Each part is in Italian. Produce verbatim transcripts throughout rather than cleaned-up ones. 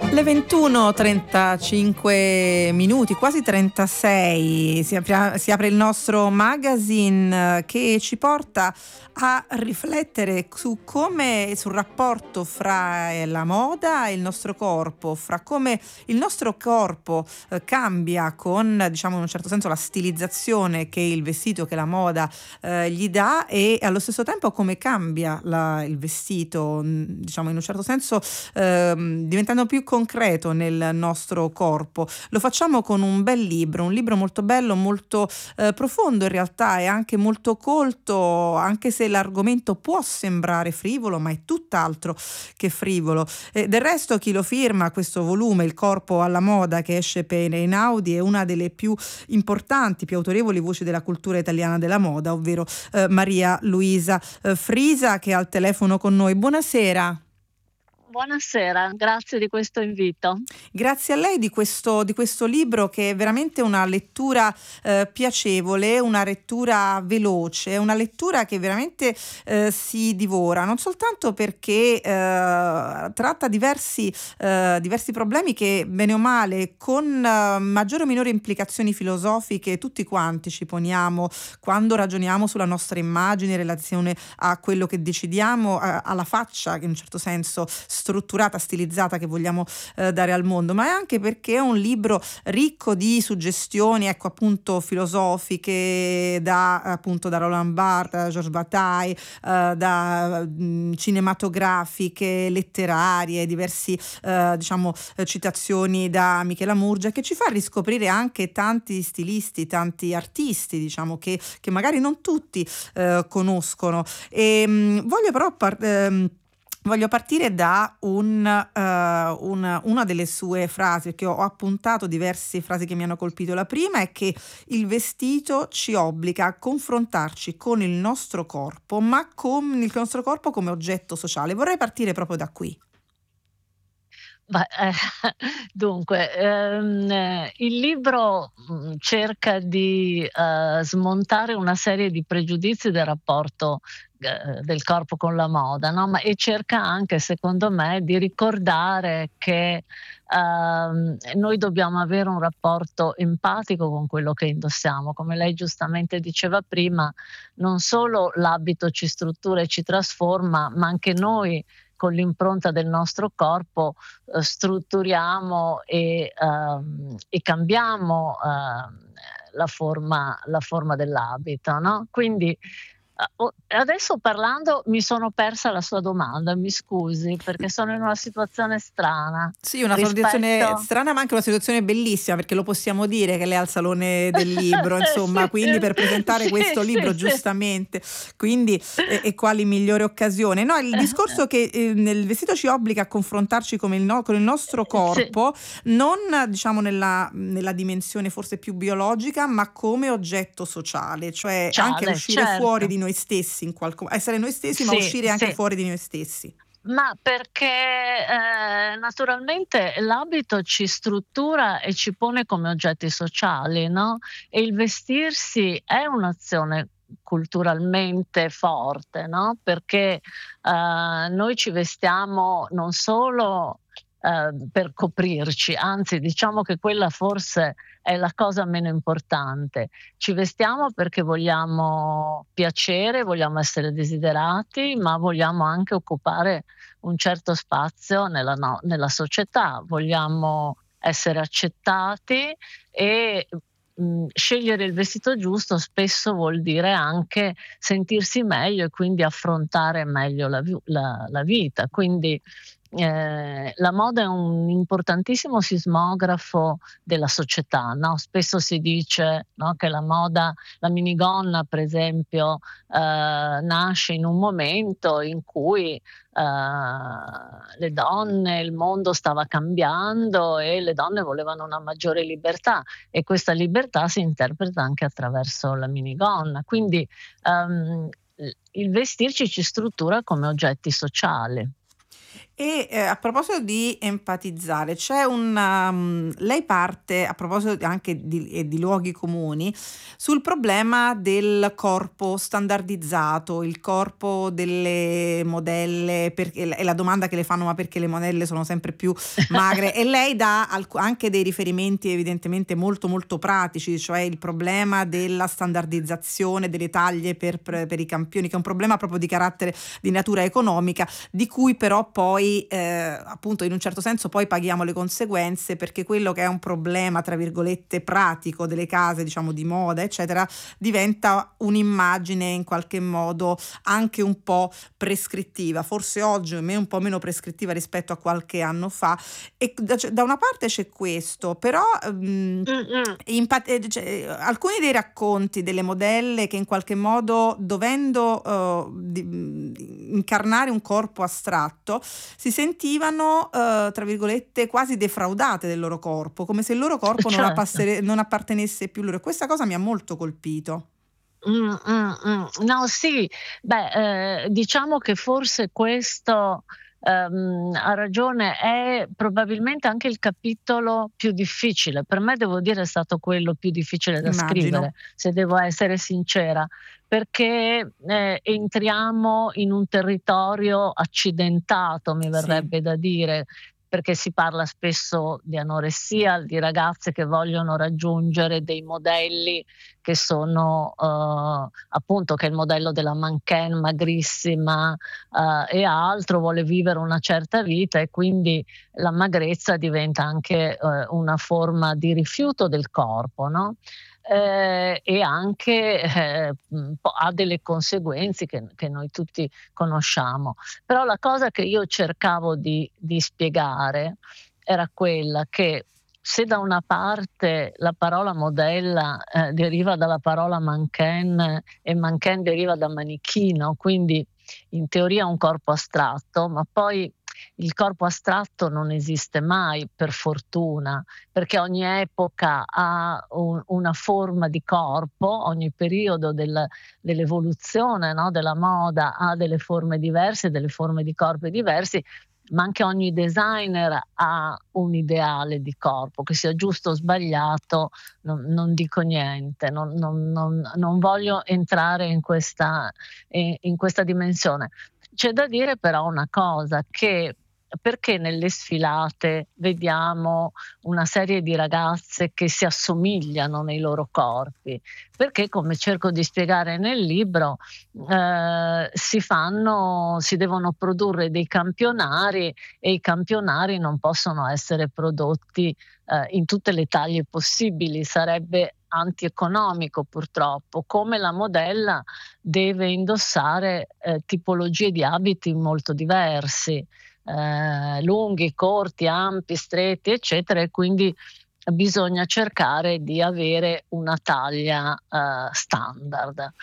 Le ventuno e trentacinque minuti, quasi trentasei, si apre, si apre il nostro magazine che ci porta a riflettere su come, sul rapporto fra la moda e il nostro corpo, fra come il nostro corpo eh, cambia con, diciamo, in un certo senso la stilizzazione che il vestito, che la moda eh, gli dà, e allo stesso tempo come cambia la, il vestito, diciamo, in un certo senso eh, diventando più concreto nel nostro corpo. Lo facciamo con un bel libro, un libro molto bello, molto eh, profondo in realtà, e anche molto colto, anche se l'argomento può sembrare frivolo, ma è tutt'altro che frivolo. E del resto chi lo firma questo volume, Il corpo alla moda, che esce per Einaudi, è una delle più importanti, più autorevoli voci della cultura italiana della moda, ovvero eh, Maria Luisa eh, Frisa, che è al telefono con noi. Buonasera. Buonasera, grazie di questo invito. Grazie a lei di questo, di questo libro, che è veramente una lettura eh, piacevole, una lettura veloce, una lettura che veramente eh, si divora, non soltanto perché eh, tratta diversi, eh, diversi problemi che, bene o male, con eh, maggiori o minori implicazioni filosofiche, tutti quanti ci poniamo quando ragioniamo sulla nostra immagine in relazione a quello che decidiamo, a, alla faccia, che in un certo senso strutturata, stilizzata, che vogliamo eh, dare al mondo, ma è anche perché è un libro ricco di suggestioni, ecco, appunto filosofiche, da appunto da Roland Barthes, da Georges Bataille, eh, da mh, cinematografiche, letterarie, diversi eh, diciamo eh, citazioni da Michela Murgia, che ci fa riscoprire anche tanti stilisti, tanti artisti, diciamo, che, che magari non tutti eh, conoscono. E mh, voglio però par- ehm, Voglio partire da un, uh, una, una delle sue frasi, perché ho appuntato diverse frasi che mi hanno colpito. La prima è che il vestito ci obbliga a confrontarci con il nostro corpo, ma con il nostro corpo come oggetto sociale. Vorrei partire proprio da qui. Beh, eh, dunque, ehm, eh, il libro, mhmm, cerca di, uhm, smontare una serie di pregiudizi del rapporto, g del corpo con la moda, no, ma e cerca anche, secondo me, di ricordare che, uhm, noi dobbiamo avere un rapporto empatico con quello che indossiamo. Come lei giustamente diceva prima, non solo l'abito ci struttura e ci trasforma, ma anche noi con l'impronta del nostro corpo uhm, strutturiamo e uhm, e cambiamo uhm, la forma la forma dell'abito, no, quindi a o adesso parlando mi sono persa la sua domanda, mi scusi, perché sono in una situazione strana Sì, una situazione rispetto strana, ma anche una situazione bellissima, perché lo possiamo dire che lei è al Salone del Libro, insomma, sì, quindi per presentare sì, questo sì, libro, sì. giustamente, quindi e, e quali migliore occasione? No, il discorso che eh, nel vestito ci obbliga a confrontarci come il no- con il nostro Sì, corpo, non diciamo nella, nella dimensione forse più biologica, ma come oggetto sociale, cioè anche ciale, uscire fuori certo. di noi stessi, in qualche modo, essere noi stessi, ma Sì, uscire anche sì. fuori di noi stessi. Ma perché, ehm, naturalmente l'abito ci struttura e ci pone come oggetti sociali, no, e il vestirsi è un'azione culturalmente forte, no, perché, ehm, noi ci vestiamo non solo, ehm, per coprirci, anzi diciamo che quella forse è la cosa meno importante. Ci vestiamo perché vogliamo piacere, vogliamo essere desiderati, ma vogliamo anche occupare un certo spazio nella no nella società, vogliamo essere accettati e, mhmm, scegliere il vestito giusto spesso vuol dire anche sentirsi meglio e quindi affrontare meglio la viu la la vita. Quindi, ehm, la moda è un importantissimo sismografo della società, no, spesso si dice, no, che la moda la minigonna per esempio, ehm, nasce in un momento in cui uh, le donne, il mondo stava cambiando e le donne volevano una maggiore libertà e questa libertà si interpreta anche attraverso la minigonna. Quindi um, il vestirci ci struttura come oggetti sociali. E eh, a proposito di empatizzare, c'è un, um, lei parte a proposito anche di, e di luoghi comuni sul problema del corpo standardizzato, il corpo delle modelle, perché, e la domanda che le fanno ma perché le modelle sono sempre più magre, e lei dà alc- anche dei riferimenti evidentemente molto molto pratici, cioè il problema della standardizzazione delle taglie per, per, per i campioni, che è un problema proprio di carattere di natura economica, di cui però poi eh, appunto in un certo senso poi paghiamo le conseguenze, perché quello che è un problema tra virgolette pratico delle case, diciamo, di moda eccetera, diventa un'immagine in qualche modo anche un po' prescrittiva, forse oggi è un po' meno prescrittiva rispetto a qualche anno fa, e da, da una parte c'è questo, però mh, impa- eh, cioè, alcuni dei racconti delle modelle che in qualche modo, dovendo uh, di, mh, incarnare un corpo astratto, si sentivano uh, tra virgolette quasi defraudate del loro corpo, come se il loro corpo non, Certo. appassere- non appartenesse più loro. Questa cosa mi ha molto colpito. Mh, mh, mh. No, sì, beh, ehm, diciamo che forse questo, ehm, ha ragione, è probabilmente anche il capitolo più difficile. Per me, devo dire, è stato quello più difficile da scrivere, Immagino. se devo essere sincera, perché, ehm, entriamo in un territorio accidentato, mi Sì. verrebbe da dire, perché si parla spesso di anoressia, di ragazze che vogliono raggiungere dei modelli che sono uh, appunto, che è il modello della mannequin magrissima uh, e altro, vuole vivere una certa vita, e quindi la magrezza diventa anche uh, una forma di rifiuto del corpo, no? Eh, e anche eh, un po' ha delle conseguenze che, che noi tutti conosciamo. Però la cosa che io cercavo di, di spiegare era quella che, se da una parte la parola modella eh, deriva dalla parola mannequin, e mannequin deriva da manichino, quindi in teoria un corpo astratto, ma poi il corpo astratto non esiste mai, per fortuna, perché ogni epoca ha un, una forma di corpo, ogni periodo del, dell'evoluzione, no, della moda ha delle forme diverse, delle forme di corpi diversi, ma anche ogni designer ha un ideale di corpo, che sia giusto o sbagliato, non, non dico niente, non, non, non, non voglio entrare in questa, in, in questa dimensione. C'è da dire però una cosa, che perché nelle sfilate vediamo una serie di ragazze che si assomigliano nei loro corpi? Perché, come cerco di spiegare nel libro, eh, si fanno, si devono produrre dei campionari, e i campionari non possono essere prodotti eh, in tutte le taglie possibili, sarebbe antieconomico purtroppo, come la modella deve indossare eh, tipologie di abiti molto diversi, eh, lunghi, corti, ampi, stretti, eccetera, e quindi bisogna cercare di avere una taglia eh, standard.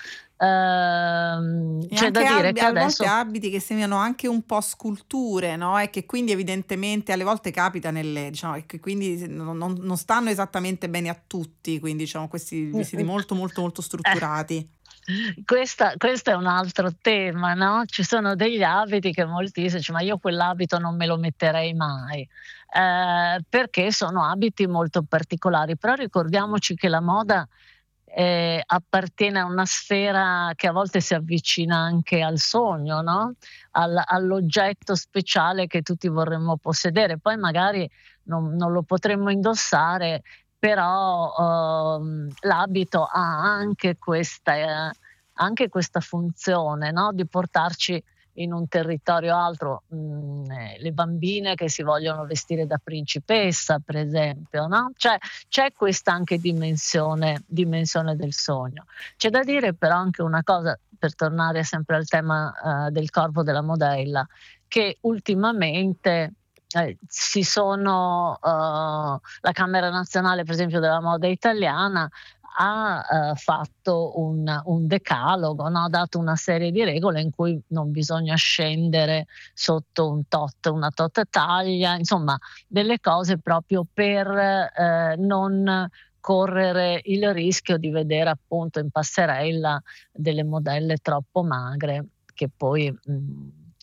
Ehm, E c'è da anche dire ab- che a volte adesso abiti che sembrano anche un po' sculture, no? E che quindi evidentemente alle volte capita nelle, diciamo, e che quindi non, non- non stanno esattamente bene a tutti, quindi diciamo questi Mh, vestiti mh. molto molto molto Eh, strutturati. questa questo è un altro tema, no, ci sono degli abiti che molti dice: "Ma io quell'abito non me lo metterei mai", ehm, perché sono abiti molto particolari. Però ricordiamoci che la moda, ehm, appartiene a una sfera che a volte si avvicina anche al sogno, no, al all'oggetto speciale che tutti vorremmo possedere. Poi magari non non lo potremmo indossare, però, uhm, l'abito ha anche questa ehm, anche questa funzione, no, di portarci in un territorio altro. Mhmm, ehm, le bambine che si vogliono vestire da principessa, per esempio, no, cioè c'è questa anche dimensione dimensione del sogno. C'è da dire però anche una cosa, per tornare sempre al tema, uhm, del corpo della modella, che ultimamente eh, si sono, uh, la Camera Nazionale, per esempio, della moda italiana ha uh, fatto un, un decalogo, no? Ha dato una serie di regole in cui non bisogna scendere sotto un tot, una tot taglia, insomma, delle cose proprio per eh, non correre il rischio di vedere appunto in passerella delle modelle troppo magre, che poi mh,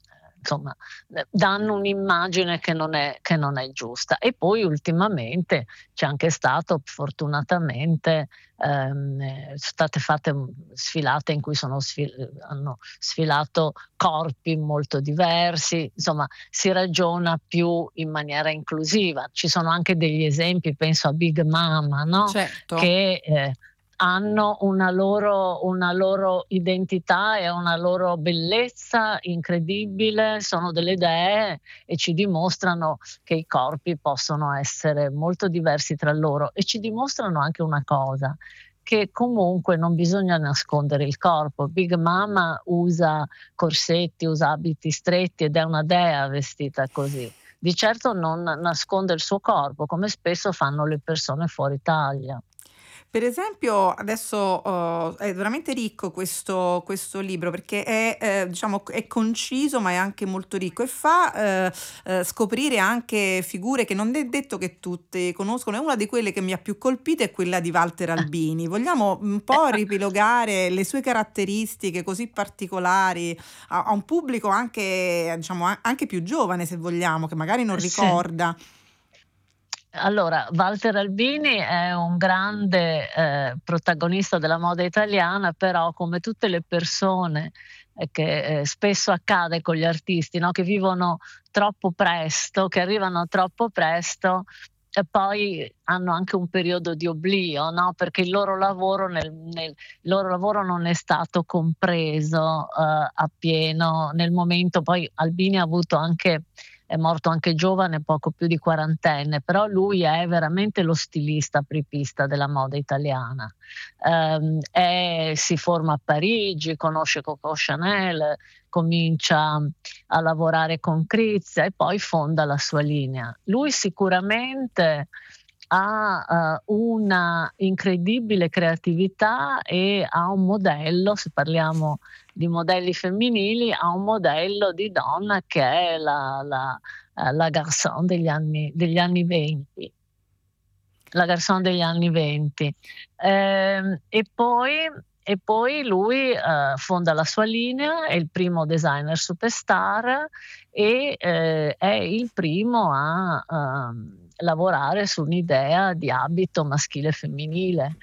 insomma, eh, danno un'immagine che non è che non è giusta. E poi ultimamente c'è anche stato fortunatamente, ehm, eh, state fatte, mhmm, sfilate in cui sono sfi hanno sfilato corpi molto diversi, insomma si ragiona più in maniera inclusiva. Ci sono anche degli esempi, penso a Big Mama, no, Certo. che, ehm, hanno una loro una loro identità e una loro bellezza incredibile, sono delle dee e ci dimostrano che i corpi possono essere molto diversi tra loro e ci dimostrano anche una cosa, che comunque non bisogna nascondere il corpo. Big Mama usa corsetti, usa abiti stretti ed è una dea vestita così. Di certo non nasconde il suo corpo, come spesso fanno le persone fuori taglia. Per esempio adesso, uhm, è veramente ricco questo questo libro perché è, ehm, diciamo è conciso ma è anche molto ricco e fa, ehm, ehm, scoprire anche figure che non è detto che tutti conoscono, e una di quelle che mi ha più colpito è quella di Walter Albini. Vogliamo un po' riepilogare le sue caratteristiche così particolari a a un pubblico anche diciamo a anche più giovane se vogliamo, che magari non Sì. ricorda. Allora, Walter Albini è un grande, ehm, protagonista della moda italiana, però come tutte le persone, ehm, che, ehm, spesso accade con gli artisti, no, che vivono troppo presto, che arrivano troppo presto e poi hanno anche un periodo di oblio, no, perché il loro lavoro nel nel il loro lavoro non è stato compreso, uhm, appieno nel momento. Poi Albini ha avuto anche è morto anche giovane, poco più di quarantenne, però lui è veramente lo stilista apripista della moda italiana. Ehm, è si forma a Parigi, conosce Coco Chanel, comincia a lavorare con Crizia e poi fonda la sua linea. Lui sicuramente ha, uhm, una incredibile creatività e ha un modello, se parliamo di modelli femminili, ha un modello di donna che è la la ehm, la garçon degli anni degli anni venti. La garçon degli anni venti. Ehm, e poi e poi lui, uhm, fonda la sua linea, è il primo designer superstar e, ehm, è il primo a, uhm, lavorare su un'idea di abito maschile e femminile.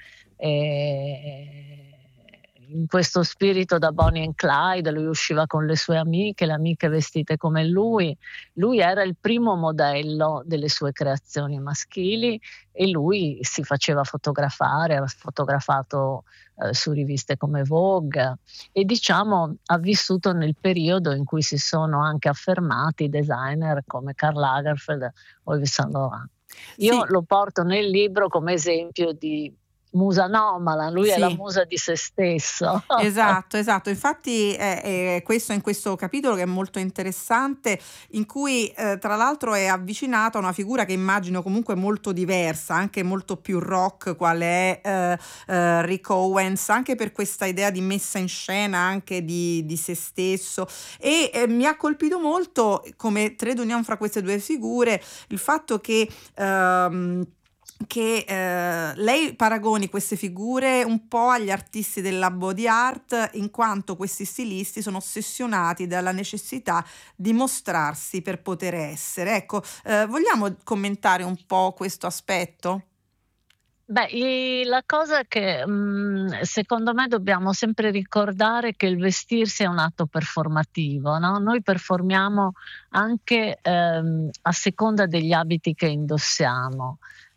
Ehm, in questo spirito da Bonnie and Clyde, lui usciva con le sue amiche, le amiche vestite come lui. Lui era il primo modello delle sue creazioni maschili e lui si faceva fotografare, ha fotografato, ehm, su riviste come Vogue e diciamo ha vissuto nel periodo in cui si sono anche affermati designer come Karl Lagerfeld o Yves Saint Laurent. Io Sì. lo porto nel libro come esempio di musa anomala, lui è la Sì. musa di se stesso. Esatto, esatto. Infatti è è questo in questo capitolo che è molto interessante, in cui, ehm, tra l'altro è avvicinato a una figura che immagino comunque molto diversa, anche molto più rock quale è, ehm, ehm, Rick Owens, anche per questa idea di messa in scena anche di di se stesso e, ehm, mi ha colpito molto, come trade union fra queste due figure, il fatto che, ehm che, ehm, lei paragoni queste figure un po' agli artisti della body art, in quanto questi stilisti sono ossessionati dalla necessità di mostrarsi per poter essere. Ecco, ehm, vogliamo commentare un po' questo aspetto? Beh, i la cosa che, mhmm, secondo me dobbiamo sempre ricordare è che il vestirsi è un atto performativo, no, noi performiamo anche, ehm, a seconda degli abiti che indossiamo.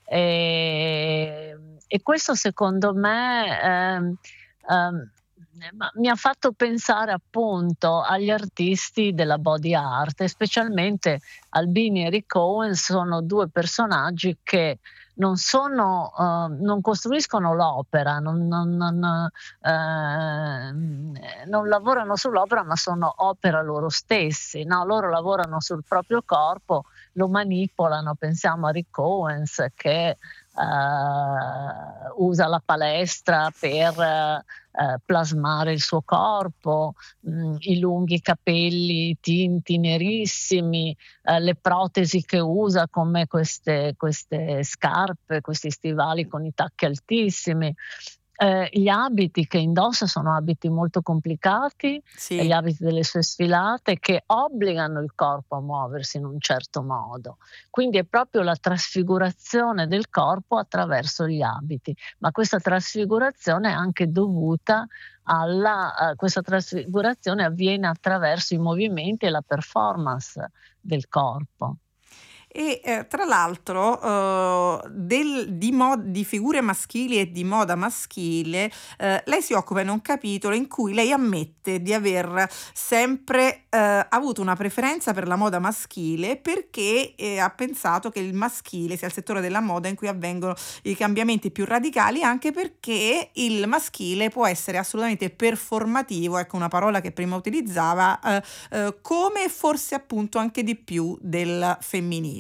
Ehm, e questo secondo me, ehm, ehm, ma mi ha fatto pensare appunto agli artisti della body art e specialmente Albini e Rick Owens sono due personaggi che non sono uhm, non costruiscono l'opera, non non non ehm, non lavorano sull'opera, ma sono opera loro stessi, no, loro lavorano sul proprio corpo, lo manipolano. Pensiamo a Rick Owens che, ehm, usa la palestra per, ehm, plasmare il suo corpo, mhmm, i lunghi capelli tinti nerissimi, ehm, le protesi che usa come queste queste scarpe, questi stivali con i tacchi altissimi. Eh, gli abiti che indossa sono abiti molto complicati, e gli Sì. abiti delle sue sfilate che obbligano il corpo a muoversi in un certo modo. Quindi è proprio la trasfigurazione del corpo attraverso gli abiti, ma questa trasfigurazione è anche dovuta alla a questa trasfigurazione avviene attraverso i movimenti e la performance del corpo. E eh, tra l'altro eh, del- di, mo- di figure maschili e di moda maschile, eh, lei si occupa in un capitolo in cui lei ammette di aver sempre eh, avuto una preferenza per la moda maschile perché eh, ha pensato che il maschile sia il settore della moda in cui avvengono i cambiamenti più radicali, anche perché il maschile può essere assolutamente performativo, ecco una parola che prima utilizzava, eh, eh, come forse appunto anche di più del femminile.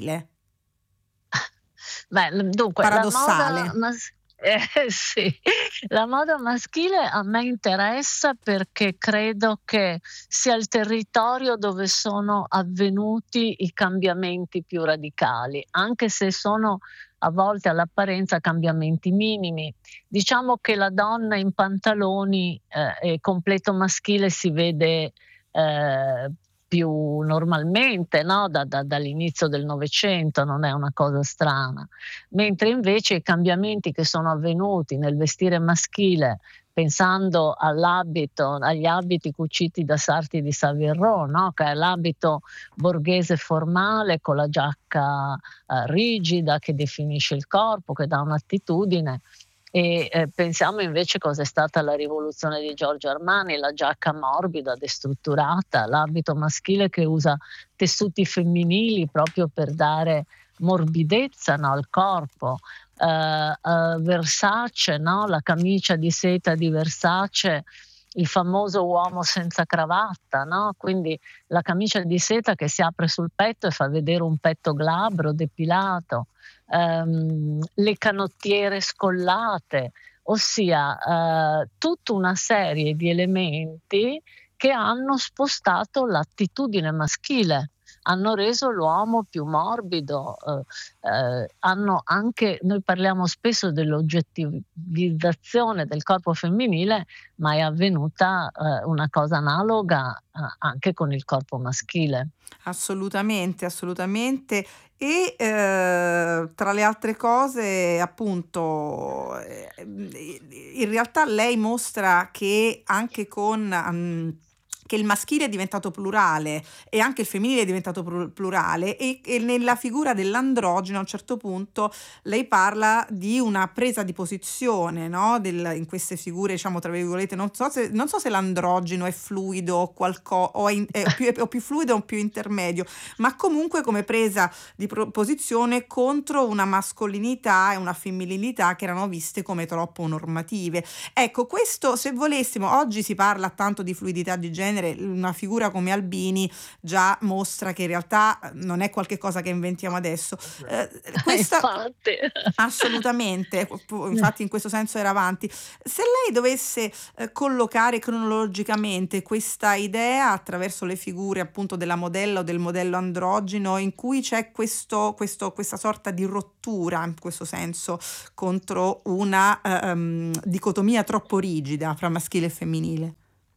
Beh, l dunque la moda Paradossale. mas eh sì, la moda maschile a me interessa perché credo che sia il territorio dove sono avvenuti i cambiamenti più radicali, anche se sono a volte all'apparenza cambiamenti minimi. Diciamo che la donna in pantaloni, ehm, e completo maschile si vede, ehm, più normalmente, no, da da dall'inizio del Novecento, non è una cosa strana. Mentre invece i cambiamenti che sono avvenuti nel vestire maschile, pensando all'abito agli abiti cuciti da sarti di Savierro, no, che è l'abito borghese formale con la giacca, ehm, rigida che definisce il corpo, che dà un'attitudine, e, ehm, pensiamo invece cos'è stata la rivoluzione di Giorgio Armani, la giacca morbida, destrutturata, l'abito maschile che usa tessuti femminili proprio per dare morbidezza, no, al corpo. Ehm, ehm, Versace, no, la camicia di seta di Versace, il famoso uomo senza cravatta, no, quindi la camicia di seta che si apre sul petto e fa vedere un petto glabro, depilato, ehm, le canottiere scollate, ossia, ehm, tutta una serie di elementi che hanno spostato l'attitudine maschile, hanno reso l'uomo più morbido, uhm, ehm, hanno anche noi parliamo spesso dell'oggettivizzazione del corpo femminile, ma è avvenuta, ehm, una cosa analoga a anche con il corpo maschile. Assolutamente, assolutamente. E eh, tra le altre cose, appunto, eh, in realtà lei mostra che anche con mm, che il maschile è diventato plurale e anche il femminile è diventato plu- plurale e, e nella figura dell'androgeno a un certo punto lei parla di una presa di posizione, no? Del- in queste figure, diciamo, tra virgolette, non so se, non so se l'androgeno è fluido o, qualco- o, è in- è più, è più fluido o più intermedio, ma comunque come presa di pro- posizione contro una mascolinità e una femminilità che erano viste come troppo normative. Ecco, questo se volessimo, oggi si parla tanto di fluidità di genere, una figura come Albini già mostra che in realtà non è qualche cosa che inventiamo adesso. Eh, questa Infatti. assolutamente, infatti in questo senso era avanti. Se lei dovesse eh, collocare cronologicamente questa idea attraverso le figure appunto della modella o del modello androgeno in cui c'è questo, questo- questa sorta di rottura in questo senso contro una ehm, dicotomia troppo rigida fra maschile e femminile.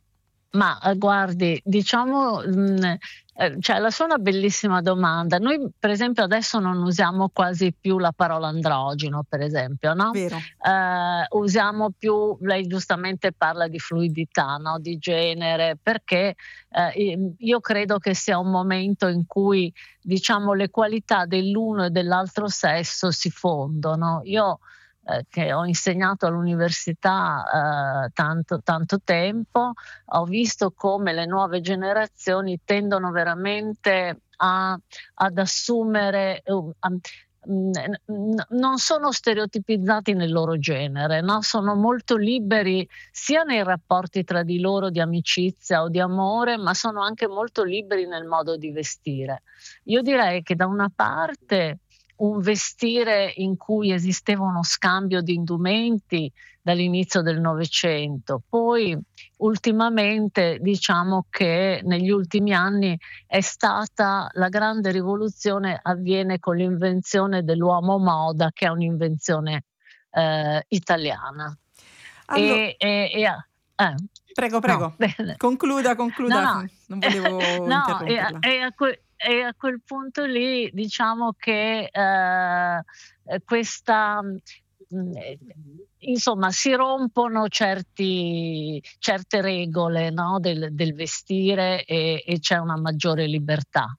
Ma, uhm, guardi, diciamo, mhmm, ehm, cioè la sua è una bellissima domanda. Noi per esempio adesso non usiamo quasi più la parola androgeno, per esempio, no, Vero? ehm, usiamo più lei giustamente parla di fluidità, no, di genere, perché, ehm, i io credo che sia un momento in cui, diciamo, le qualità dell'uno e dell'altro sesso si fondono. Io ehm, che ho insegnato all'università, ehm, tanto tanto tempo, ho visto come le nuove generazioni tendono veramente a ad assumere u a mhmm, n n non sono stereotipizzati nel loro genere, no, sono molto liberi sia nei rapporti tra di loro di amicizia o di amore, ma sono anche molto liberi nel modo di vestire. Io direi che da una parte un vestire in cui esisteva uno scambio di indumenti dall'inizio del Novecento, poi ultimamente diciamo che negli ultimi anni è stata la grande rivoluzione avviene con l'invenzione dell'uomo moda che è un'invenzione, ehm, italiana. Allo E, e, e ah, eh, Prego, no, prego. bene. Concluda, No, concluda, no, non volevo no, e a interromperla. e a que e a quel punto lì diciamo che, ehm, ehm, questa mhmm, ehm, insomma si rompono certi certe regole, no, del del vestire e e c'è una maggiore libertà.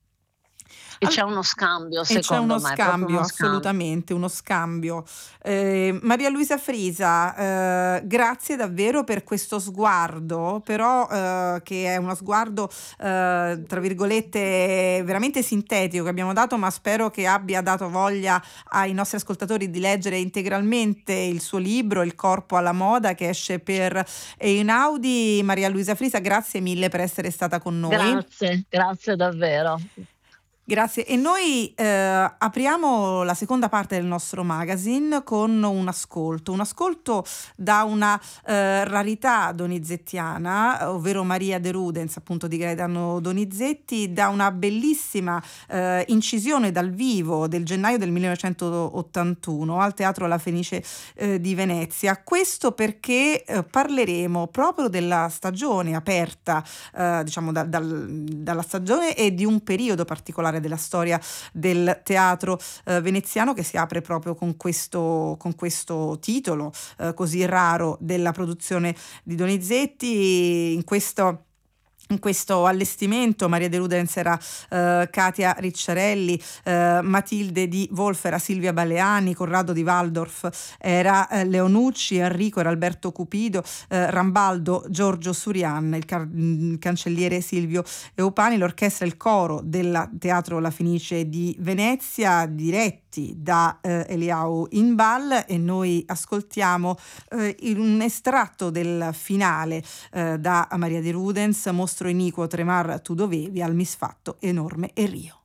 E Al c'è uno scambio E c'è uno secondo me, proprio scambio, uno scambio. assolutamente, uno scambio. Ehm, Maria Luisa Frisa, ehm, grazie davvero per questo sguardo, però, ehm, che è uno sguardo, ehm, tra virgolette, veramente sintetico che abbiamo dato, ma spero che abbia dato voglia ai nostri ascoltatori di leggere integralmente il suo libro, Il corpo alla moda, che esce per Einaudi. Maria Luisa Frisa, grazie mille per essere stata con noi. Grazie, grazie davvero. Grazie. E noi eh, apriamo la seconda parte del nostro magazine con un ascolto, un ascolto da una eh, rarità donizettiana, ovvero Maria de Rudens, appunto di Gaetano Donizetti, da una bellissima eh, incisione dal vivo del gennaio del millenovecentottantuno al Teatro La Fenice eh, di Venezia. Questo perché eh, parleremo proprio della stagione aperta, eh, diciamo da, dal, dalla stagione e di un periodo particolare della storia del teatro eh, veneziano, che si apre proprio con questo, con questo titolo eh, così raro della produzione di Donizetti. In questo In questo allestimento Maria de Rudens era eh, Katia Ricciarelli, eh, Matilde di Wolf era Silvia Baleani, Corrado di Waldorf era eh, Leonucci, Enrico era Alberto Cupido, eh, Rambaldo Giorgio Surian, il, car- il cancelliere Silvio Eupani, l'orchestra e il coro del Teatro La Fenice di Venezia, diretti da eh, Eliao Inbal, e noi ascoltiamo eh, un estratto del finale eh, da Maria de Rudens, Mostro iniquo tremar tu dovevi al misfatto enorme e rio.